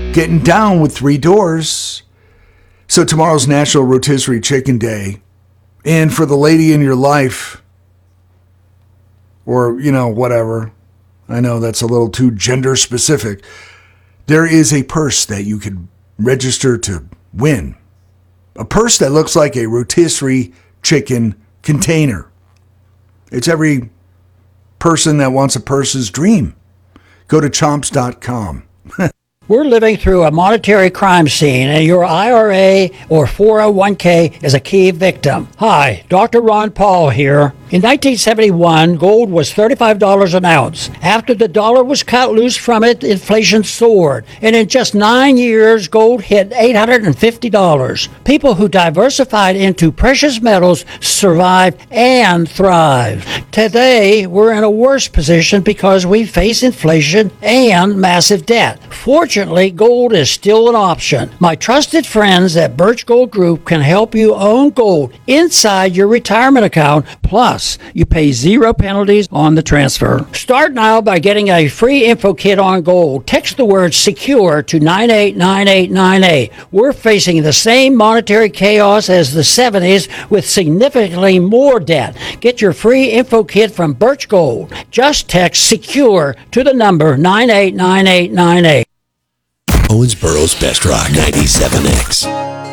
getting down with 3 doors. So tomorrow's National Rotisserie Chicken Day. And for the lady in your life, or, whatever, I know that's a little too gender specific, there is a purse that you could register to win. A purse that looks like a rotisserie chicken container. It's every person that wants a purse's dream. Go to chomps.com. We're living through a monetary crime scene, and your IRA or 401k is a key victim. Hi, Dr. Ron Paul here. In 1971, gold was $35 an ounce. After the dollar was cut loose from it, inflation soared. And in just 9 years, gold hit $850. People who diversified into precious metals survived and thrived. Today, we're in a worse position because we face inflation and massive debt. Fortunately, gold is still an option. My trusted friends at Birch Gold Group can help you own gold inside your retirement account. Plus, you pay 0 penalties on the transfer. Start now by getting a free info kit on gold. Text the word SECURE to 989898. We're facing the same monetary chaos as the 70s with significantly more debt. Get your free info kit from Birch Gold. Just text SECURE to the number 989898. Owensboro's Best Rock 97X.